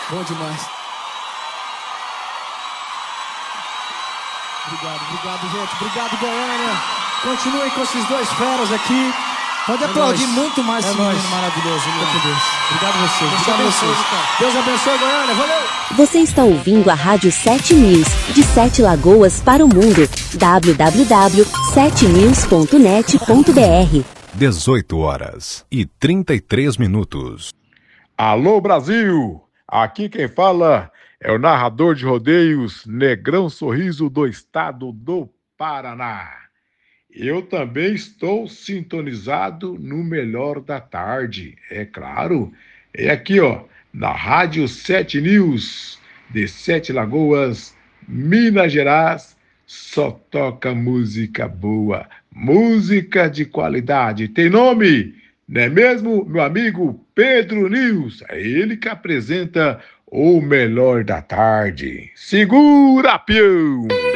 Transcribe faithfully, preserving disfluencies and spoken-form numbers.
Bom demais. Obrigado, obrigado, gente. Obrigado, Goiânia. Continuem com esses dois feras aqui. Pode é aplaudir nóis. muito mais é esse nóis. menino maravilhoso. Muito Deus. Obrigado a vocês. Deus Obrigado a abençoe, vocês. cara. Deus abençoe, Goiânia. Valeu. Você está ouvindo a Rádio sete News, de Sete Lagoas para o mundo. w w w ponto sete news ponto net ponto b r. dezoito horas e trinta e três minutos. Alô, Brasil! Aqui quem fala é o narrador de rodeios Negrão Sorriso do estado do Paraná. Eu também estou sintonizado no Melhor da Tarde, é claro. É aqui, ó, na Rádio sete News, de Sete Lagoas, Minas Gerais. Só toca música boa, música de qualidade. Tem nome, não é mesmo, meu amigo Pedro News? É ele que apresenta o Melhor da Tarde. Segura, peão!